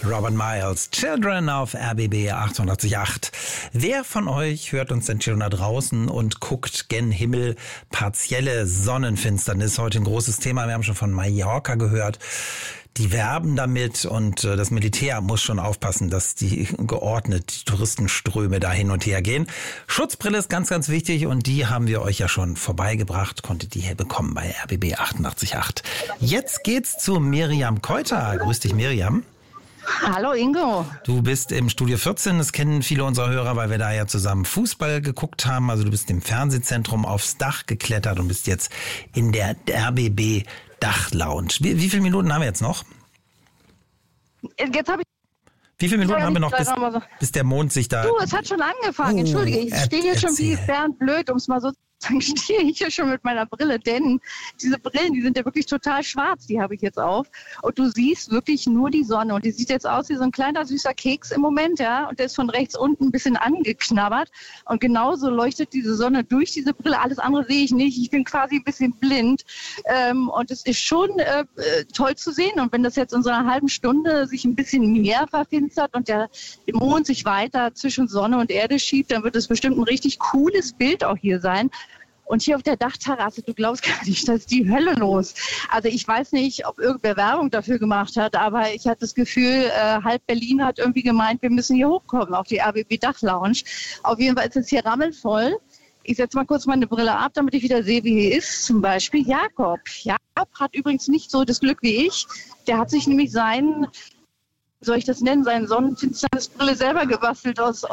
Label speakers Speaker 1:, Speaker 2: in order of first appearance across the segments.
Speaker 1: Robin Miles, Children auf RBB 88.8. Wer von euch hört uns denn schon da draußen und guckt gen Himmel? Partielle Sonnenfinsternis, heute ein großes Thema. Wir haben schon von Mallorca gehört. Die werben damit und das Militär muss schon aufpassen, dass die geordnet die Touristenströme da hin und her gehen. Schutzbrille ist ganz, ganz wichtig und die haben wir euch ja schon vorbeigebracht. Konntet ihr hier bekommen bei RBB 88.8. Jetzt geht's zu Miriam Keuter. Grüß dich, Miriam.
Speaker 2: Hallo Ingo.
Speaker 1: Du bist im Studio 14, das kennen viele unserer Hörer, weil wir da ja zusammen Fußball geguckt haben. Also du bist im Fernsehzentrum aufs Dach geklettert und bist jetzt in der RBB Dachlounge. Wie viele Minuten haben wir jetzt noch?
Speaker 2: Jetzt habe ich...
Speaker 1: Wie viele Minuten haben wir noch, bis der Mond sich da...
Speaker 2: Du, es hat schon angefangen, entschuldige. Ich stehe hier schon wie Bernd Blöd, um es mal so zu sagen, stehe ich hier schon mit meiner Brille, denn diese Brillen, die sind ja wirklich total schwarz, die habe ich jetzt auf. Und du siehst wirklich nur die Sonne und die sieht jetzt aus wie so ein kleiner süßer Keks im Moment, ja, und der ist von rechts unten ein bisschen angeknabbert und genauso leuchtet diese Sonne durch diese Brille, alles andere sehe ich nicht, ich bin quasi ein bisschen blind und es ist schon toll zu sehen und wenn das jetzt in so einer halben Stunde sich ein bisschen mehr verfinstert und der Mond sich weiter zwischen Sonne und Erde schiebt, dann wird es bestimmt ein richtig cooles Bild auch hier sein. Und hier auf der Dachterrasse, du glaubst gar nicht, da ist die Hölle los. Also ich weiß nicht, ob irgendwer Werbung dafür gemacht hat, aber ich hatte das Gefühl, halb Berlin hat irgendwie gemeint, wir müssen hier hochkommen auf die RBB Dachlounge. Auf jeden Fall ist es hier rammelvoll. Ich setze mal kurz meine Brille ab, damit ich wieder sehe, wie hier ist. Zum Beispiel Jakob. Jakob hat übrigens nicht so das Glück wie ich. Der hat sich nämlich seinen Sonnenfinsternisbrille selber gebastelt aus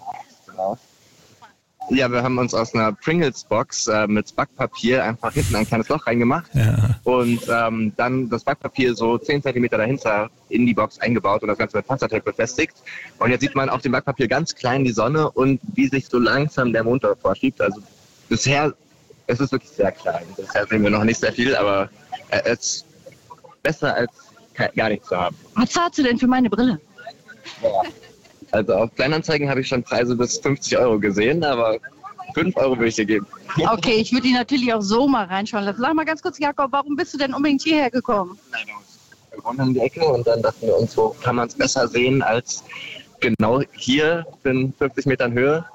Speaker 3: Ja, wir haben uns aus einer Pringles-Box mit Backpapier einfach hinten ein kleines Loch reingemacht und dann das Backpapier so 10 Zentimeter dahinter in die Box eingebaut und das Ganze mit Panzertape befestigt. Und jetzt sieht man auf dem Backpapier ganz klein die Sonne und wie sich so langsam der Mond davor schiebt. Also bisher es ist wirklich sehr klein. Bisher sehen wir noch nicht sehr viel, aber es ist besser als gar nichts zu haben.
Speaker 2: Was zahlst du denn für meine Brille?
Speaker 3: Ja. Also auf Kleinanzeigen habe ich schon Preise bis 50 € gesehen, aber 5 € würde ich dir geben.
Speaker 2: Okay, ich würde die natürlich auch so mal reinschauen lassen. Sag mal ganz kurz, Jakob, warum bist du denn unbedingt hierher gekommen?
Speaker 3: Nein, wir wohnen um die Ecke und dann dachten wir uns, so kann man es besser sehen als genau hier in 50 Metern Höhe.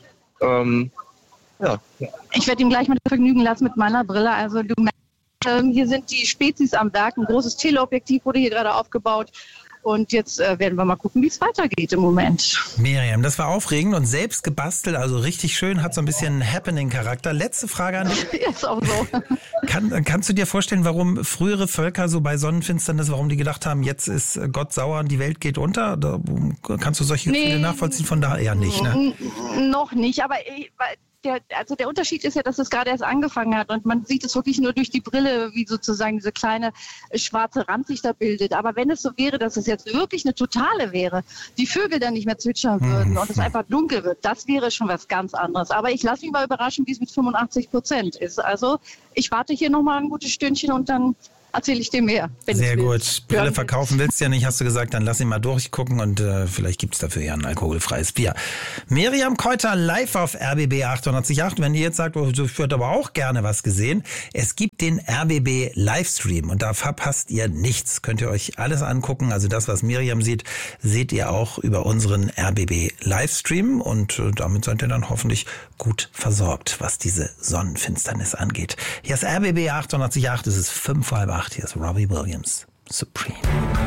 Speaker 3: Ja.
Speaker 2: Ich werde ihm gleich mal vergnügen lassen mit meiner Brille. Also du merkst, hier sind die Spezies am Werk. Ein großes Teleobjektiv wurde hier gerade aufgebaut. Und jetzt werden wir mal gucken, wie es weitergeht im Moment.
Speaker 1: Miriam, das war aufregend und selbst gebastelt, also richtig schön, hat so ein bisschen Happening-Charakter. Letzte Frage an dich.
Speaker 2: Ist auch so.
Speaker 1: Kannst du dir vorstellen, warum frühere Völker so bei Sonnenfinsternis, warum die gedacht haben, jetzt ist Gott sauer und die Welt geht unter? Kannst du solche Gefühle nachvollziehen? Von da eher nicht, ne?
Speaker 2: Noch nicht, aber der Unterschied ist ja, dass es gerade erst angefangen hat und man sieht es wirklich nur durch die Brille, wie sozusagen diese kleine schwarze Rand sich da bildet. Aber wenn es so wäre, dass es jetzt wirklich eine totale wäre, die Vögel dann nicht mehr zwitschern würden und es einfach dunkel wird, das wäre schon was ganz anderes. Aber ich lasse mich mal überraschen, wie es mit 85% ist. Also ich warte hier noch mal ein gutes Stündchen und dann erzähle ich dir mehr.
Speaker 1: Sehr gut. Brille verkaufen willst du ja nicht, hast du gesagt, dann lass ihn mal durchgucken und vielleicht gibt's dafür ja ein alkoholfreies Bier. Miriam Keuter live auf RBB 88.8. Wenn ihr jetzt sagt, ich würde aber auch gerne was gesehen, es gibt den RBB Livestream und da verpasst ihr nichts. Könnt ihr euch alles angucken. Also das, was Miriam sieht, seht ihr auch über unseren RBB Livestream und damit seid ihr dann hoffentlich gut versorgt, was diese Sonnenfinsternis angeht. Hier ist RBB 88.8, es ist 5:30. Hier ist Robbie Williams, Supreme.